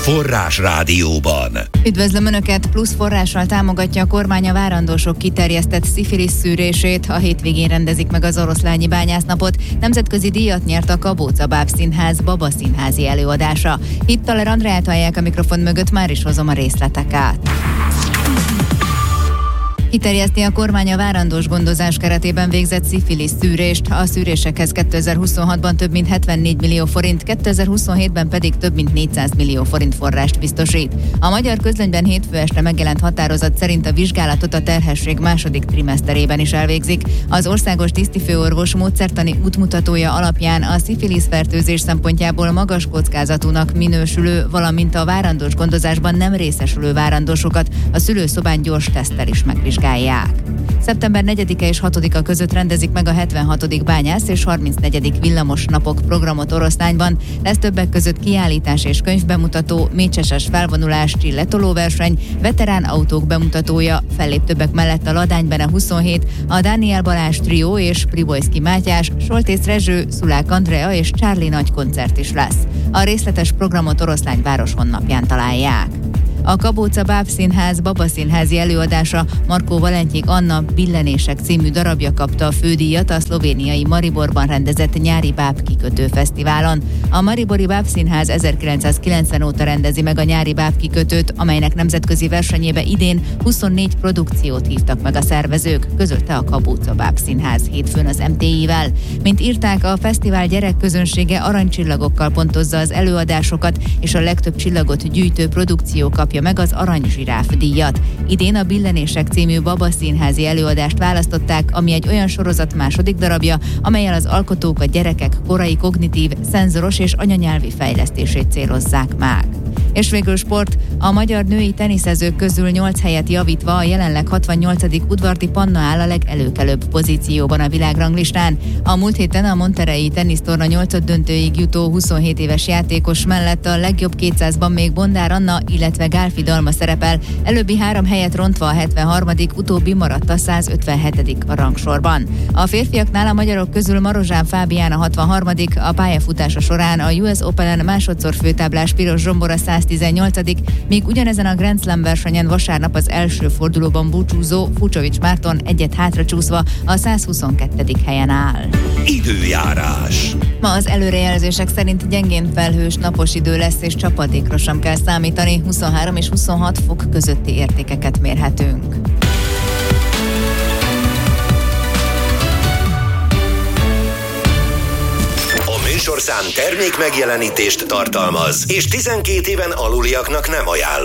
Forrás Rádióban. Üdvözlöm Önöket! Plusz forrással támogatja a kormány a várandósok kiterjesztett szifilisz szűrését. A hétvégén rendezik meg az Oroszlányi Bányásznapot. Nemzetközi díjat nyert a Kabóca Bábszínház babaszínházi előadása. Hittaler Andreát hallják a mikrofon mögött, már is hozom a részleteket. Kiterjeszti a kormány a várandós gondozás keretében végzett szifilisz szűrést. A szűrésekhez 2026-ban több mint 74 millió forint, 2027-ben pedig több mint 400 millió forint forrást biztosít. A Magyar Közlönyben hétfő este megjelent határozat szerint a vizsgálatot a terhesség második trimeszterében is elvégzik. Az országos tisztifőorvos módszertani útmutatója alapján a szifilisz fertőzés szempontjából magas kockázatúnak minősülő, valamint a várandós gondozásban nem részesülő várandósokat a szülőszobán gyors teszttel is megvizsgálják. Szeptember 4-e és 6-a között rendezik meg a 76. bányász és 34. villamos napok programot Oroszlányban. Lesz többek között kiállítás és könyvbemutató, mécseses felvonulás, csilletolóverseny, veterán autók bemutatója, fellép többek mellett a Ladány Bene 27, a Dániel Balázs Trió és Pribojszki Mátyás, Soltész Rezső, Szulák Andrea és Csárli nagy koncert is lesz. A részletes programot Oroszlány város honlapján találják. A Kabóca Bábszínház babaszínházi előadása Markó Valentyik Anna Billenések című darabja kapta a fődíjat a szlovéniai Mariborban rendezett nyári bábkikötő fesztiválon. A Maribori Bábszínház 1990 óta rendezi meg a nyári bábkikötőt, amelynek nemzetközi versenyébe idén 24 produkciót hívtak meg a szervezők, közölte a Kabóca Bábszínház hétfőn az MTI-vel. Mint írták, a fesztivál gyerekközönsége aranycsillagokkal pontozza az előadásokat, és a legtöbb csillagot gyűjtő produkció kapja meg az Arany Zsiráf díjat. Idén a Billenések című babaszínházi előadást választották, ami egy olyan sorozat második darabja, amellyel az alkotók a gyerekek korai kognitív, szenzoros és anyanyelvi fejlesztését célozzák meg. És végül sport. A magyar női teniszezők közül 8 helyet javítva a jelenleg 68. Udvardi Panna áll a legelőkelőbb pozícióban a világranglistán. A múlt héten a monterreyi tenisztorna 8. döntőig jutó 27 éves játékos mellett a legjobb 200-ban még Bondár Anna, illetve Gálfi Dalma szerepel, előbbi 3 helyet rontva a 73., utóbbi maradt a 157. a rangsorban. A férfiaknál a magyarok közül Marozsán Fábián a 63., a pályafutása során a US Openen másodszor főtáblás Piros Zsombor 118., míg ugyanezen a Grand Slam versenyen vasárnap az első fordulóban búcsúzó Fucsovics Márton egyet hátracsúszva a 122. helyen áll. Időjárás. Ma az előrejelzések szerint gyengén felhős napos idő lesz, és csapadékra sem kell számítani, 23 és 26 fok közötti értékeket mérhetünk. Műsorszám termék megjelenítést tartalmaz, és 12 éven aluliaknak nem ajánlott.